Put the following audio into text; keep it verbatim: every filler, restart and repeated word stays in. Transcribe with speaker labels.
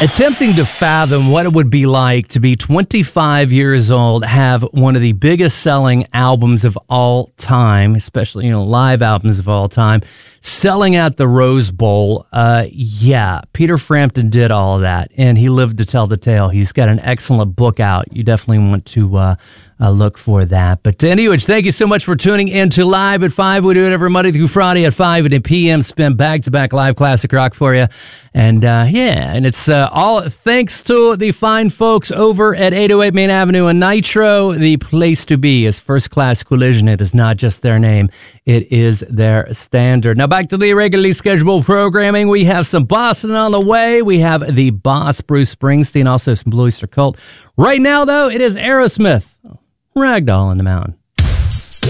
Speaker 1: Attempting to fathom what it would be like to be twenty-five years old, have one of the biggest selling albums of all time, especially, you know, live albums of all time, selling at the Rose Bowl. Uh, yeah, Peter Frampton did all of that, and he lived to tell the tale. He's got an excellent book out. You definitely want to uh, uh, look for that. But anyways, thank you so much for tuning in to Live at five. We do it every Monday through Friday at five p.m. Spin back-to-back live classic rock for you. And uh, yeah, and it's uh, all thanks to the fine folks over at eight oh eight Main Avenue in Nitro, the place to be. Is First Class Collision. It is not just their name, it is their standard. Now back to the regularly scheduled programming. We have some Boston on the way. We have the boss, Bruce Springsteen, also some Blue Oyster Cult. Right now, though, it is Aerosmith, Ragdoll in the Mountain.